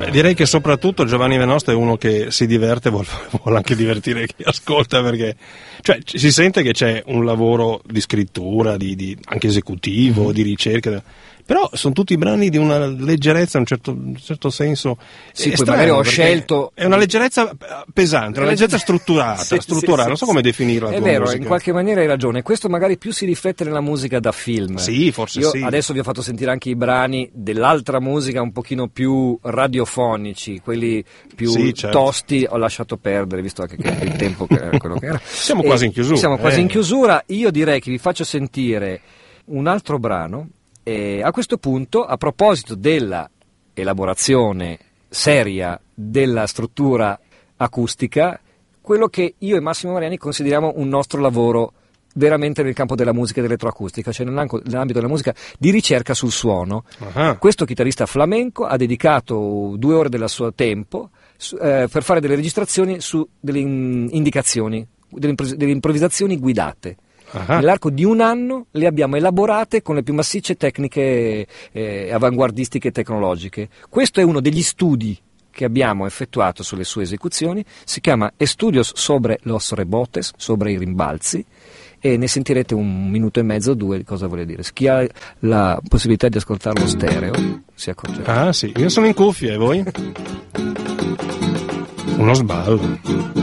direi che soprattutto Giovanni Venosta è uno che si diverte, vuole anche divertire chi ascolta, perché cioè si sente che c'è un lavoro di scrittura, di anche esecutivo, di ricerca, però sono tutti brani di una leggerezza, in un certo senso. Sì, poi magari ho scelto. È una leggerezza pesante, una leggerezza strutturata, sì, non so come definirla. È vero, musica. In qualche maniera hai ragione. Questo magari più si riflette nella musica da film. Sì, forse Io sì. Adesso vi ho fatto sentire anche i brani dell'altra musica un pochino più radiofonici, quelli più tosti ho lasciato perdere, visto anche che il tempo che era quello che era. Siamo quasi in chiusura. Siamo quasi in chiusura. Io direi che vi faccio sentire un altro brano. A questo punto, a proposito della elaborazione seria della struttura acustica, quello che io e Massimo Mariani consideriamo un nostro lavoro veramente nel campo della musica dell'elettroacustica, cioè nell'ambito della musica di ricerca sul suono. Questo chitarrista flamenco ha dedicato 2 ore del suo tempo per fare delle registrazioni su delle indicazioni, delle improvvisazioni guidate. Nell'arco di 1 anno le abbiamo elaborate con le più massicce tecniche avanguardistiche tecnologiche. Questo è uno degli studi che abbiamo effettuato sulle sue esecuzioni, si chiama Estudios sobre los rebotes, sobre i rimbalzi, e ne sentirete 1 minuto e mezzo o 2 di cosa vuole dire. Chi ha la possibilità di ascoltarlo stereo si accorgerà. Sì, io sono in cuffia, e voi? Uno sballo.